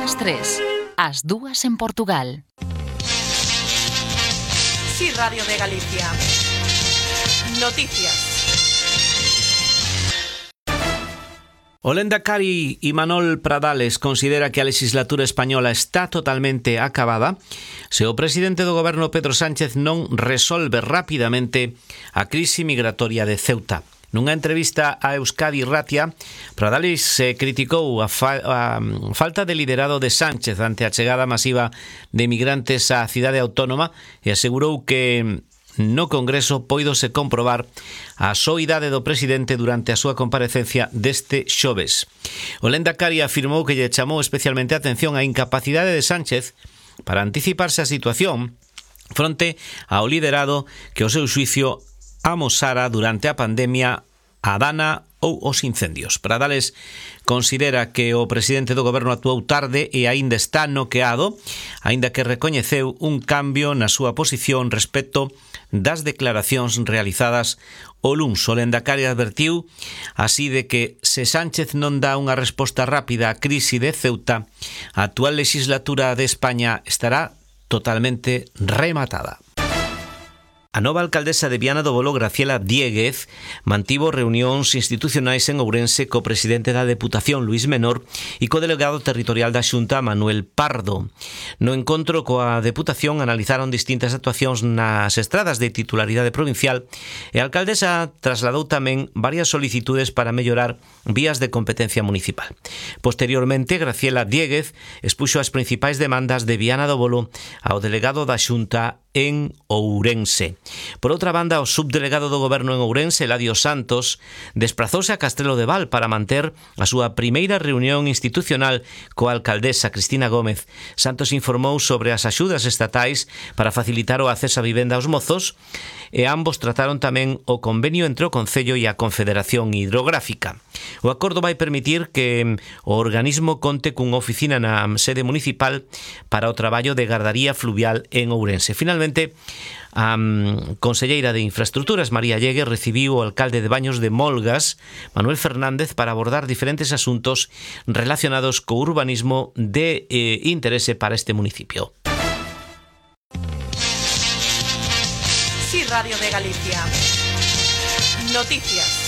ás 3, ás 2 en Portugal. Sí, Radio de Galicia. Noticias. O lehendakari Imanol Pradales considera que a legislatura española está totalmente acabada se o presidente do goberno Pedro Sánchez non resolve rapidamente a crise migratoria de Ceuta. Nunha entrevista a Euskadi Ratia, Pradales criticou a falta de liderado de Sánchez ante a chegada masiva de migrantes á cidade autónoma e asegurou que no Congreso póidose comprobar a soidade do presidente durante a súa comparecencia deste xoves. O lehendakari afirmou que lle chamou especialmente a atención a incapacidade de Sánchez para anticiparse a situación fronte ao liderado que o seu xuicio amosara durante a pandemia, a dana ou os incendios. Pradales considera que o presidente do goberno actuou tarde e aínda está noqueado, aínda que recoñeceu un cambio na súa posición respecto das declaracións realizadas o luns. O lehendakari advertiu así de que se Sánchez non dá unha resposta rápida á crise de Ceuta, a actual legislatura de España estará totalmente rematada. A nova alcaldesa de Viana do Bolo, Graciela Diéguez, mantivo reunións institucionais en Ourense co presidente da Deputación, Luís Menor, e co delegado territorial da Xunta, Manuel Pardo. No encontro coa Deputación analizaron distintas actuacións nas estradas de titularidade provincial e a alcaldesa trasladou tamén varias solicitudes para mellorar vías de competencia municipal. Posteriormente, Graciela Diéguez expuxo as principais demandas de Viana do Bolo ao delegado da Xunta en Ourense. Por outra banda, o subdelegado do goberno en Ourense, Eladio Santos, desprazouse a Castrelo de Val para manter a súa primeira reunión institucional coa alcaldesa Cristina Gómez. Santos informou sobre as axudas estatais para facilitar o acceso a vivenda aos mozos e ambos trataron tamén o convenio entre o Concello e a Confederación Hidrográfica. O acordo vai permitir que o organismo conte cunha oficina na sede municipal para o traballo de gardaría fluvial en Ourense. Finalmente, a conselleira de Infraestructuras, María Llegue, recibiu o alcalde de Baños de Molgas, Manuel Fernández, para abordar diferentes asuntos relacionados co urbanismo de interese para este municipio. Sí, Radio de Galicia. Noticias.